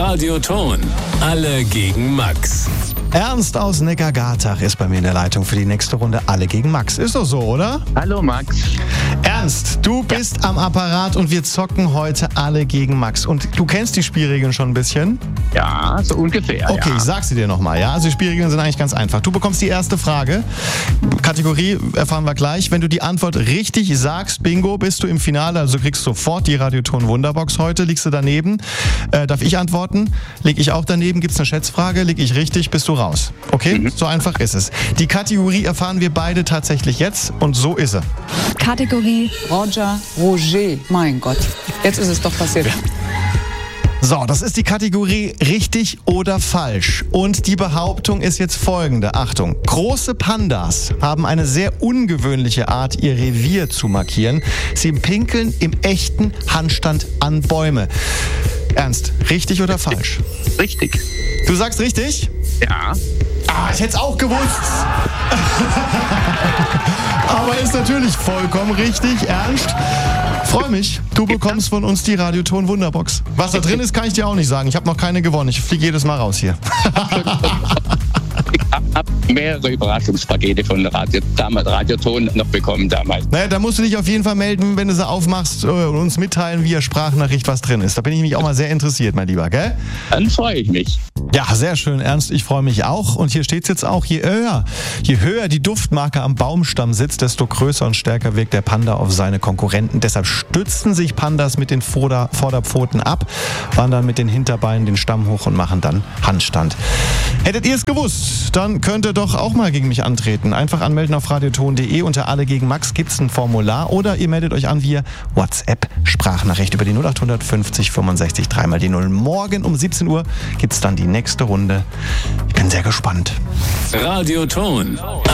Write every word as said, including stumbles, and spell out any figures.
Radioton. Alle gegen Max. Ernst aus Neckargartach ist bei mir in der Leitung für die nächste Runde. Alle gegen Max. Ist doch so, oder? Hallo Max. Ernst, du bist ja am Apparat und wir zocken heute alle gegen Max. Und du kennst die Spielregeln schon ein bisschen? Ja, so ungefähr. Okay, ja. ich sag sie dir nochmal. Ja? Also die Spielregeln sind eigentlich ganz einfach. Du bekommst die erste Frage. Kategorie erfahren wir gleich. Wenn du die Antwort richtig sagst, bingo, bist du im Finale. Also kriegst du sofort die Radioton Wunderbox heute. Liegst du daneben? Äh, darf ich antworten? Leg ich auch daneben? Gibt's eine Schätzfrage? Leg ich richtig? Bist du raus. Okay? Mhm. So einfach ist es. Die Kategorie erfahren wir beide tatsächlich jetzt und so ist sie. Kategorie Roger, Roger. Mein Gott, jetzt ist es doch passiert. So, das ist die Kategorie richtig oder falsch. Und die Behauptung ist jetzt folgende. Achtung, große Pandas haben eine sehr ungewöhnliche Art, ihr Revier zu markieren. Sie pinkeln im echten Handstand an Bäume. Ernst, richtig oder falsch? Richtig. Du sagst richtig? Ja. Ah, ich hätte es auch gewusst. Aber ist natürlich vollkommen richtig, Ernst. Freu mich, du bekommst von uns die Radioton Wunderbox. Was da drin ist, kann ich dir auch nicht sagen. Ich habe noch keine gewonnen. Ich fliege jedes Mal raus hier. Ich habe mehrere Überraschungspakete von Radio, damals Radioton noch bekommen damals. Naja, da musst du dich auf jeden Fall melden, wenn du sie aufmachst und uns mitteilen via Sprachnachricht, was drin ist. Da bin ich mich auch mal sehr interessiert, mein Lieber, gell? Dann freue ich mich. Ja, sehr schön, Ernst. Ich freue mich auch. Und hier steht es jetzt auch, je höher, je höher die Duftmarke am Baumstamm sitzt, desto größer und stärker wirkt der Panda auf seine Konkurrenten. Deshalb stützen sich Pandas mit den Vorder- Vorderpfoten ab, wandern mit den Hinterbeinen den Stamm hoch und machen dann Handstand. Hättet ihr es gewusst, dann könnt ihr doch auch mal gegen mich antreten. Einfach anmelden auf radioton punkt de. Unter Alle gegen Max gibt es ein Formular oder ihr meldet euch an via WhatsApp Sprachnachricht über die null acht fünfzig fünfundsechzig dreimal die null. Morgen um siebzehn Uhr gibt es dann die nächste Runde. Ich bin sehr gespannt. Radioton.